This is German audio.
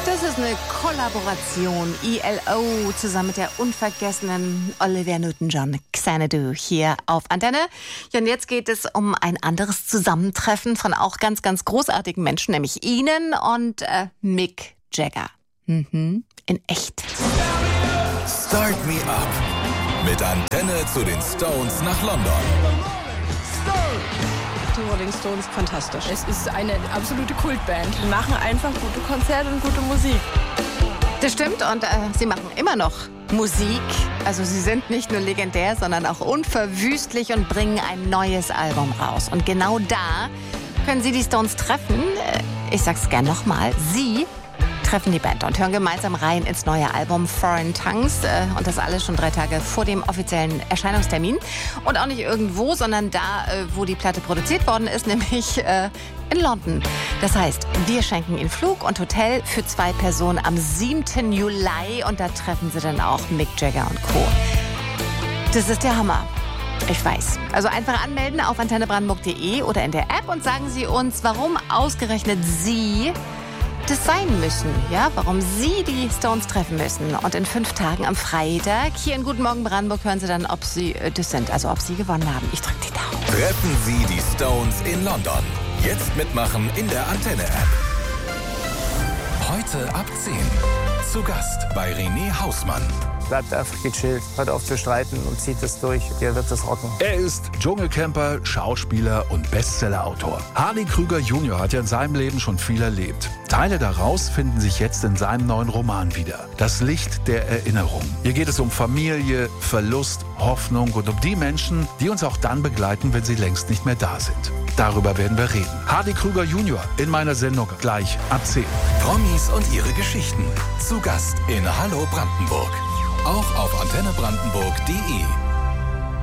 Das ist eine Kollaboration. ELO zusammen mit der unvergessenen Olivia Newton-John. Xanadu hier auf Antenne. Ja, und jetzt geht es um ein anderes Zusammentreffen von auch ganz, ganz großartigen Menschen, nämlich Ihnen und Mick Jagger. In echt. Start Me Up. Mit Antenne zu den Stones nach London. Die Rolling Stones, fantastisch. Es ist eine absolute Kultband. Die machen einfach gute Konzerte und gute Musik. Das stimmt und sie machen immer noch Musik. Also sie sind nicht nur legendär, sondern auch unverwüstlich und bringen ein neues Album raus. Und genau da können Sie die Stones treffen. Ich sag's gern nochmal. Sie treffen die Band und hören gemeinsam rein ins neue Album Foreign Tongues. Und das alles schon 3 Tage vor dem offiziellen Erscheinungstermin. Und auch nicht irgendwo, sondern da, wo die Platte produziert worden ist, nämlich in London. Das heißt, wir schenken Ihnen Flug und Hotel für 2 Personen am 7. Juli. Und da treffen Sie dann auch Mick Jagger und Co. Das ist der Hammer. Ich weiß. Also einfach anmelden auf antennebrandenburg.de oder in der App und sagen Sie uns, warum ausgerechnet Sie das sein müssen, ja, warum Sie die Stones treffen müssen. Und in 5 Tagen am Freitag hier in Guten Morgen Brandenburg hören Sie dann, ob Sie das sind, also ob Sie gewonnen haben. Ich drücke die Daumen. Treffen Sie die Stones in London. Jetzt mitmachen in der Antenne-App. Heute ab 10. Zu Gast bei René Hausmann. Bleibt einfach gechillt, hört auf zu streiten und zieht es durch. Ihr wird es rocken. Er ist Dschungelcamper, Schauspieler und Bestsellerautor. Hardy Krüger Jr. hat ja in seinem Leben schon viel erlebt. Teile daraus finden sich jetzt in seinem neuen Roman wieder. Das Licht der Erinnerung. Hier geht es um Familie, Verlust, Hoffnung und um die Menschen, die uns auch dann begleiten, wenn sie längst nicht mehr da sind. Darüber werden wir reden. Hardy Krüger Jr. in meiner Sendung gleich ab 10. Promis und ihre Geschichten. Zu Gast in Hallo Brandenburg. Auch auf antennebrandenburg.de.